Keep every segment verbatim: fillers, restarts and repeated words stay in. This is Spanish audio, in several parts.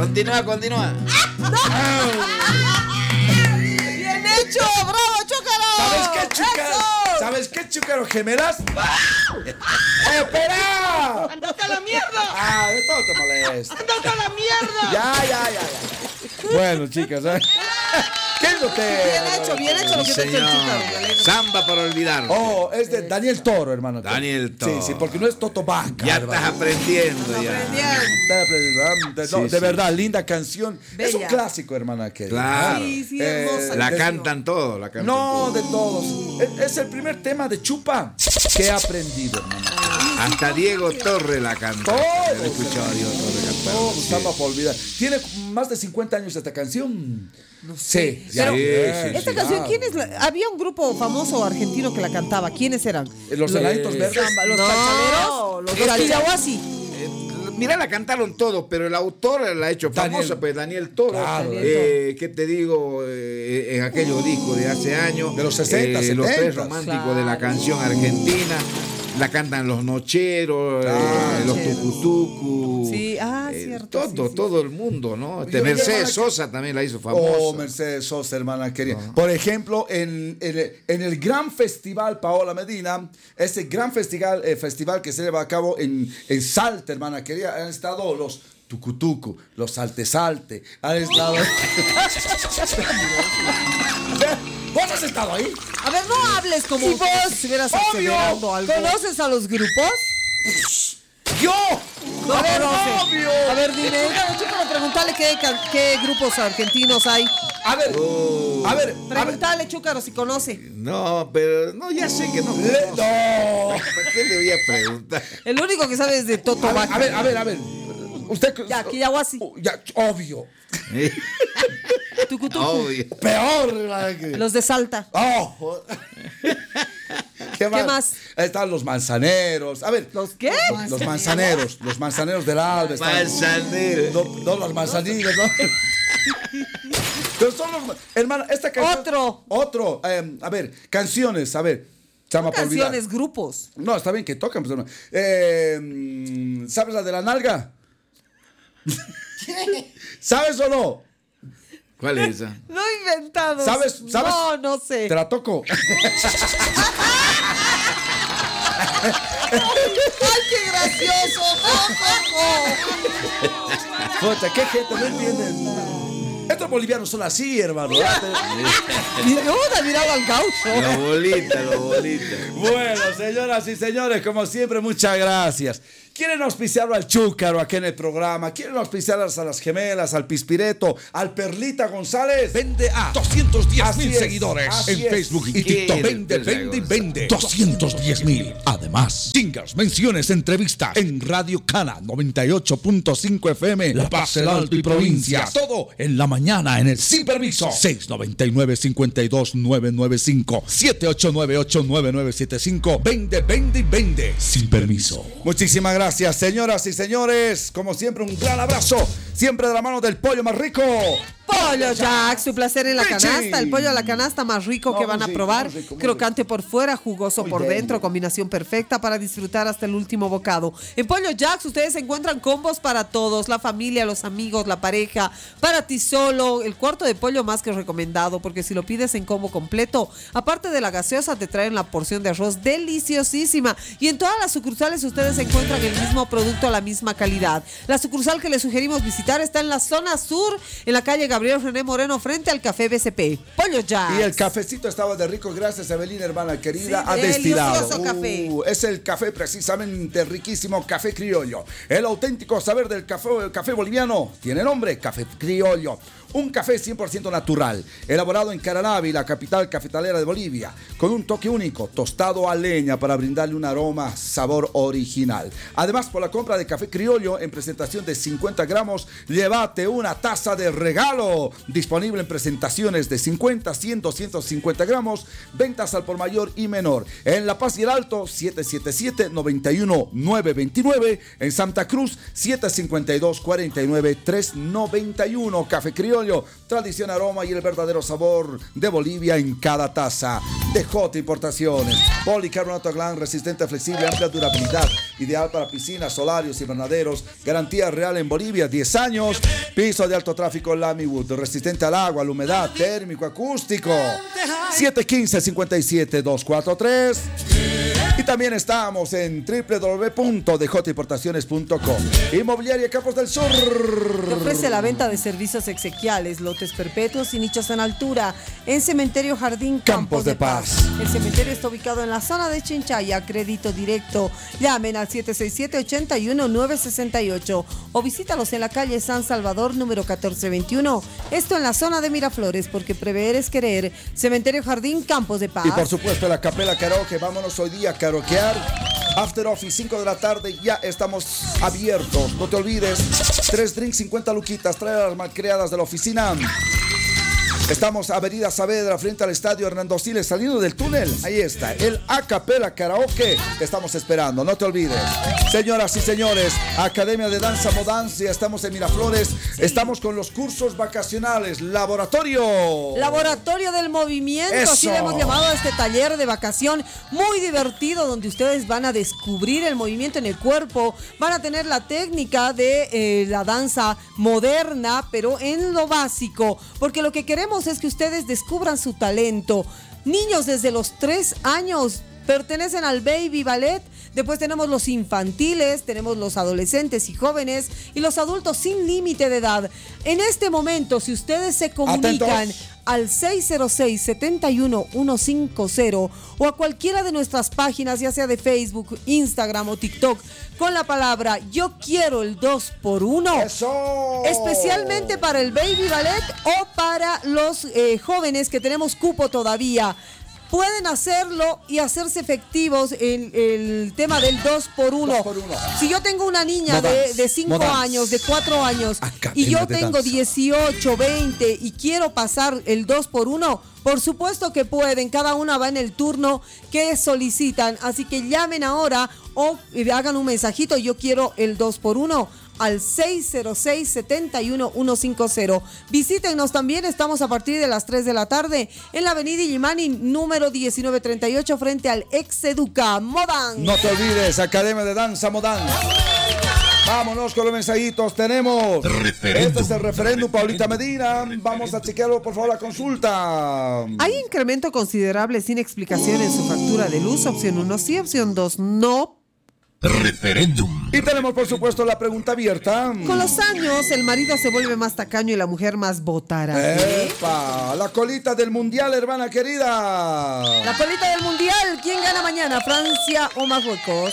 Continúa, continúa. ¡Bien hecho! ¡Bravo, Chúcaro! ¿Sabes qué, Chúcaro? ¿Sabes qué, Chúcaro? ¿Gemelas? ¡Espera! ¡Andate a la mierda! Ah, de todo te molesta. ¡Andate a la mierda! Ya, ya, ya, ya. Bueno, chicas, ¿eh? ¿Qué es lo que...? Bien hecho, bien hecho lo que te ha hecho el Chúcaro. me alegro. Samba para olvidar. Oh, es de Daniel Toro, hermano. Daniel Toro. Sí, sí, porque no es Toto Vaca. Ya hermano. estás aprendiendo ya. Aprendieron. Está aprendiendo, ¿ah? De, no, Sí, de sí. verdad, linda canción. Es un Bella. clásico, hermana. Que Claro. Sí, sí, Eh, hermosa. La Desde- cantan todo, la cantan No, todo. de todos. Es, es el primer tema de Chupa que he aprendido, hermano. Hasta Diego Torre la canta. Todo. He escuchado a Diego Torre cantar. Todo Sí. estaba por olvidar. Tiene más de cincuenta años esta canción. No sé. Sí, sí, Esta sí. canción, ¿quién es? la- Había un grupo famoso argentino que la cantaba. ¿Quiénes eran? Los enanitos verdes. Samba, los No, chalchaleros, los este- Quillahuasi. Eh, Mira, la cantaron todos, pero el autor la ha hecho Daniel. famosa, pues Daniel Toro. Claro, eh, ¿Qué te digo? Eh, en aquellos discos de hace años. De los sesenta, eh, Los tres setenta. románticos de la canción argentina. La cantan los nocheros, Claro. eh, los Nocheros. tucutucu. Sí, ah, eh, cierto, Todo, sí, sí. todo el mundo, ¿no? Este Yo- Mercedes yo- Sosa también la hizo famosa. Oh, Mercedes Sosa, hermana querida. Por ejemplo, en, en- en el gran festival Paola Medina, ese gran festival, eh, festival que se lleva a cabo en, en Salta, hermana querida, han estado los tucutucu, los salte salte, han estado... ¿Vos has estado ahí? A ver, no hables como ¿Y si vos? estuvieras Obvio. acelerando algo. ¿Conoces a los grupos? ¡Yo! No A ver, conoces. obvio. A ver, dime. Chúcaro, preguntale qué, can- qué grupos argentinos hay. A ver, a ver, a ver. Preguntale, Chúcaro, si conoce. No, pero no, ya sé que no. Le- conozco. no. ¿Para qué le voy a preguntar? El único que sabe es de Toto A ver, Vaca. a ver, a ver, a ver. Usted... Ya, Quillahuasi. Oh, ya, obvio. Tucutucu. Obvio. Peor. hermana querida. Los de Salta. Oh. ¿Qué más? más? Ahí están los manzaneros. A ver. ¿Los qué? Los, los manzaneros. Los manzaneros del Alba. están- Manzanero. No, no, los manzaninos, ¿no? Pero son los. Hermano, esta canción. Otro. Otro. eh, a ver, canciones. A ver. Chama por olvidar. Canciones, grupos. No, está bien que tocan. Pues, hermano. Eh, mm, ¿Sabes la de la nalga? ¿Sabes o no? ¿Cuál es esa? No inventados. ¿Sabes? ¿Sabes? No, no sé. Te la toco. ¡Ay, qué gracioso! Puta, qué gente, no entienden. Estos bolivianos son así, hermano. Mira, miraba al gaucho. La bolita, la bolita. Bueno, señoras y señores, como siempre, muchas gracias. ¿Quieren auspiciar al Chúcaro aquí en el programa? ¿Quieren auspiciar a las gemelas, al Pispireto, al Perlita González? Vende a doscientos diez Así mil es, seguidores así en es. Facebook y ¿Quién TikTok. es Vende, el vende, González? vende. doscientos diez mil. Además, jingles, menciones, entrevistas en Radio Cana noventa y ocho punto cinco F M, La Paz, el Alto y provincias. Todo en la mañana en el Sin Permiso. seis noventa y nueve, cincuenta y dos, novecientos noventa y cinco, siete ocho nueve ocho, nueve nueve siete cinco. Vende, vende y vende. Sin Permiso. Muchísimas gracias, señoras y señores. Como siempre, un gran abrazo. Siempre de la mano del pollo más rico. Pollo Jack, su placer en la Richie. canasta. El pollo a la canasta más rico No, que van muy a rico, probar. muy rico, muy Crocante por fuera, jugoso Muy por deli. dentro. Combinación perfecta para disfrutar hasta el último bocado. En Pollo Jacks ustedes encuentran combos para todos. La familia, los amigos, la pareja. Para ti solo. El cuarto de pollo más que recomendado. Porque si lo pides en combo completo, aparte de la gaseosa, te traen la porción de arroz deliciosísima. Y en todas las sucursales ustedes encuentran el mismo producto a la misma calidad. La sucursal que les sugerimos visitar está en la zona sur, en la calle Gabriel René Moreno, frente al Café B C P. Pollo Jacks. Y el cafecito estaba de rico, gracias Evelina, hermana querida, Sí, ha destilado. delicioso café. Uh, es el café precisamente riquísimo, café criollo. El auténtico saber del café, el café boliviano tiene nombre, café criollo. Un café cien por ciento natural, elaborado en Caranavi, la capital cafetalera de Bolivia, con un toque único, tostado a leña para brindarle un aroma, sabor original. Además, por la compra de café criollo en presentación de cincuenta gramos, llévate una taza de regalo. Claro, disponible en presentaciones de cincuenta, cien, doscientos cincuenta gramos, ventas al por mayor y menor. En La Paz y el Alto, siete siete siete, nueve uno nueve dos nueve. En Santa Cruz, siete cinco dos, cuatro nueve, tres nueve uno. Café Criollo, tradición, aroma y el verdadero sabor de Bolivia en cada taza. D J Importaciones, policarbonato Glan, resistente, flexible, amplia durabilidad, ideal para piscinas, solarios, invernaderos, garantía real en Bolivia, diez años, piso de alto tráfico Lamiwood, resistente al agua, a la humedad, térmico, acústico, siete uno cinco, cinco siete, dos cuatro tres. Y también estamos en doble u doble u doble u punto d j importaciones punto com. Inmobiliaria Campos del Sur te ofrece la venta de servicios exequiales, lotes perpetuos y nichos en altura en Cementerio Jardín Campos, Campos de de Paz. Paz. El cementerio está ubicado en la zona de Chinchaya, crédito directo. Llamen al siete seis siete, ocho uno, nueve seis ocho o visítalos en la calle San Salvador número catorce veintiuno. Esto en la zona de Miraflores, porque prever es querer. Cementerio Jardín Campos de Paz. Y por supuesto la Capela Karaoke, vámonos hoy día a karaokear. After Office, cinco de la tarde, ya estamos abiertos. No te olvides, tres drinks, cincuenta luquitas, trae a las malcriadas de la oficina. Estamos Avenida Saavedra, frente al estadio Hernando Siles, saliendo del túnel. Ahí está, el A Capela Karaoke. Te estamos esperando, no te olvides. Señoras y señores, Academia de Danza Modans, ya estamos en Miraflores. Sí. Estamos con los cursos vacacionales, laboratorio. Laboratorio del movimiento, Eso. Así le hemos llamado a este taller de vacación. Muy divertido, donde ustedes van a descubrir el movimiento en el cuerpo. Van a tener la técnica de eh, la danza moderna, pero en lo básico. Porque lo que queremos es que ustedes descubran su talento. Niños desde los tres años pertenecen al Baby Ballet. Después tenemos los infantiles, tenemos los adolescentes y jóvenes y los adultos sin límite de edad. En este momento, si ustedes se comunican Atentos. al seis cero seis, siete uno, uno cinco cero o a cualquiera de nuestras páginas, ya sea de Facebook, Instagram o TikTok, con la palabra yo quiero el dos por uno, ¡Eso! especialmente para el Baby Ballet o para los eh, jóvenes que tenemos cupo todavía, pueden hacerlo y hacerse efectivos en el tema del dos por uno. Si yo tengo una niña de cinco años, de cuatro años, Academia y yo tengo dieciocho, veinte y quiero pasar el dos por uno, por supuesto que pueden. Cada una va en el turno que solicitan. Así que llamen ahora o hagan un mensajito, yo quiero el dos por uno. Al seis cero seis, siete uno, uno cinco cero. Visítenos también, estamos a partir de las tres de la tarde en la avenida Illimani, número diecinueve treinta y ocho, frente al Exeduca Modán. No te olvides, Academia de Danza Modán. Vámonos con los mensajitos, tenemos. Referéndum. Este es el referéndum, Paulita Medina. Vamos a chequearlo, por favor, la consulta. Hay incremento considerable sin explicación en su factura de luz, opción uno sí, opción dos no. Referéndum. Y tenemos, por supuesto, la pregunta abierta. Con los años, el marido se vuelve más tacaño y la mujer más botara. ¡Epa! La colita del mundial, hermana querida. La colita del mundial. ¿Quién gana mañana? ¿Francia o Marruecos?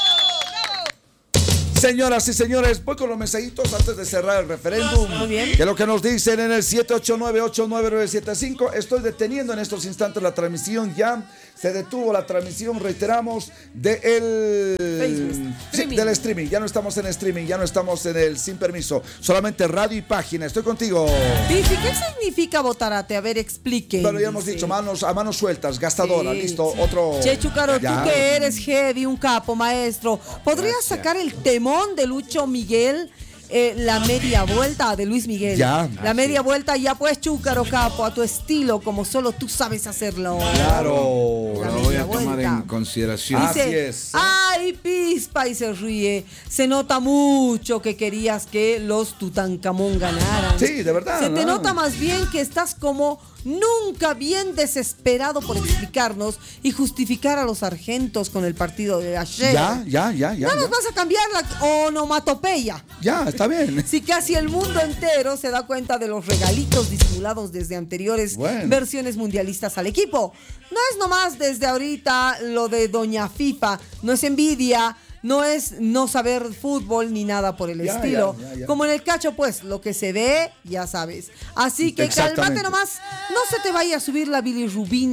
Señoras y señores, voy con los mensajitos antes de cerrar el referéndum. Muy bien. Que es lo que nos dicen en el siete ocho nueve, ocho nueve nueve siete cinco. Estoy deteniendo en estos instantes la transmisión. Ya se detuvo la transmisión, reiteramos, de el, sí, del streaming. Ya no estamos en streaming, ya no estamos en el sin permiso. Solamente radio y página. Estoy contigo. Bici, ¿qué significa botarate? A ver, explique. Bueno, ya hemos dicho, manos, a manos sueltas, gastadora, sí, listo, sí. Otro. Che, Chúcaro, tú que eres heavy, un capo, maestro. ¿Podrías Gracias. sacar el temón de Lucho Miguel? Eh, la media vuelta de Luis Miguel. Ya. La ah, media sí. vuelta, ya pues, Chúcaro, capo, a tu estilo, como solo tú sabes hacerlo. Claro. La Lo voy a vuelta. tomar en consideración. Dice, así es. Ay, pispa, y se ríe. Se nota mucho que querías que los Tutankamón ganaran. Sí, de verdad. Se ¿no? te nota más bien que estás como nunca bien desesperado por explicarnos y justificar a los sargentos con el partido de ayer. Ya, ya, ya, ya. No ya. nos vas a cambiar la onomatopeya. Ya, está bien. Si casi el mundo entero se da cuenta de los regalitos disimulados desde anteriores bueno. versiones mundialistas al equipo. No es nomás desde ahorita lo de Doña FIFA, no es envidia, no es no saber fútbol ni nada por el ya, estilo. Ya, ya, ya. Como en el cacho, pues, lo que se ve, ya sabes. Así que cálmate nomás, no se te vaya a subir la bilirrubina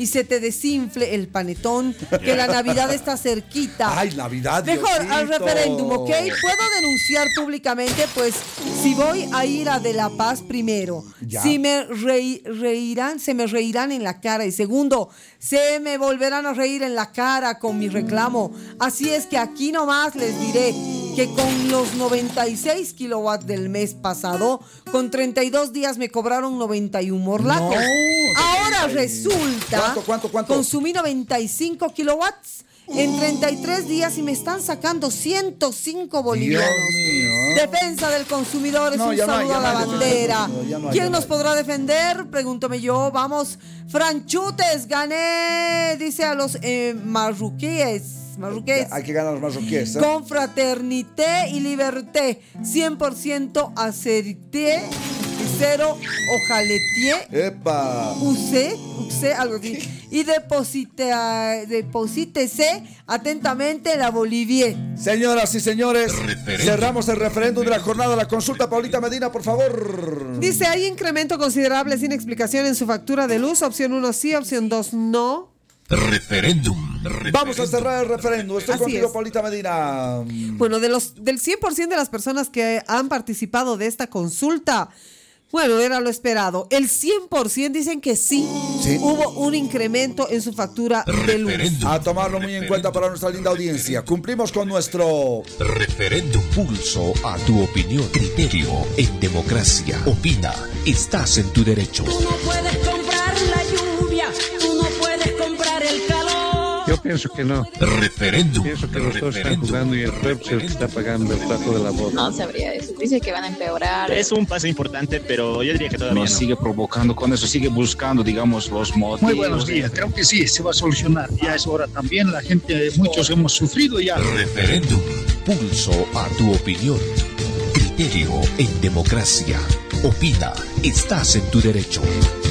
y se te desinfle el panetón, que la Navidad está cerquita. Ay, Navidad, Mejor Diosito. al referéndum, ¿ok? Puedo denunciar públicamente, pues, si voy a ir a De La Paz primero, Ya. si me rei- reirán, se me reirán en la cara, y segundo, se me volverán a reír en la cara con mi reclamo. Así es que aquí nomás les diré que con los noventa y seis kilowatts del mes pasado, con treinta y dos días me cobraron noventa y uno morlacos. No. Ahora resulta, ¿Cuánto, cuánto, cuánto? consumí noventa y cinco kilowatts en treinta y tres días y me están sacando ciento cinco bolivianos. mío. Defensa del consumidor es No, un ya no hay, saludo ya a no la hay defensa del bandera. consumidor, ya no hay, ¿Quién ya no nos hay. podrá defender? Pregúntome yo. Vamos, Franchutes, gané, dice a los eh, marroquíes. Marroquíes. Hay que ganar los marroquíes. ¿eh? Con fraternité y liberté, cien por ciento acerté, cero ojaletié, Epa. usé, usé algo así, y deposite, deposítese atentamente la Bolivia. Señoras y señores, cerramos el referéndum de la jornada. La consulta, Paulita Medina, por favor. Dice, hay incremento considerable sin explicación en su factura de luz, opción uno sí, opción dos no. Referéndum. Vamos a cerrar el referéndum. Estoy Así contigo, es. Paulita Medina. Bueno, de los, del cien por ciento de las personas que han participado de esta consulta, bueno, era lo esperado. El cien por ciento dicen que sí, Sí. hubo un incremento en su factura de luz. Referéndum. A tomarlo muy en cuenta para nuestra linda audiencia. Cumplimos con nuestro... Referéndum. Pulso a tu opinión. Criterio en democracia. Opina. Estás en tu derecho. Tú no puedes comprar la lluvia, tú no puedes comprar el calor. Yo pienso que no. Referéndum. Pienso que los dos están Referéndum. jugando y el pueblo es el que está pagando el plato de la boda. No sabría eso. Dice que van a empeorar. Es un paso importante, pero yo diría que todavía Nos no. sigue provocando con eso, sigue buscando, digamos, los motivos. Muy buenos días, creo que sí, se va a solucionar. Ya es hora también, la gente, muchos hemos sufrido ya. Referéndum. Pulso a tu opinión. Criterio en democracia. Opina. Estás en tu derecho.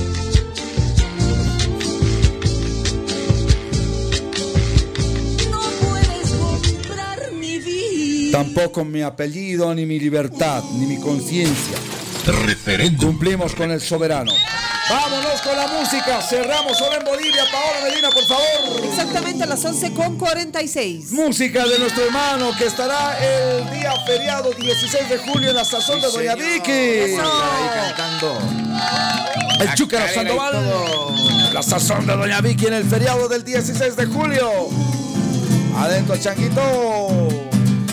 No puedes comprar mi vida. Tampoco mi apellido, ni mi libertad, ni mi conciencia. Referéndum. Cumplimos con el soberano. Vámonos con la música. Cerramos solo en Bolivia. Paola Medina, por favor. Exactamente a las once con cuarenta y seis. Música de nuestro hermano que estará el día feriado dieciséis de julio en la sazón de Doña Vicky. Ahí cantando. El La Chúcaro carrera y Sandoval. todo. La sazón de Doña Vicky en el feriado del dieciséis de julio. Adentro, Changuito.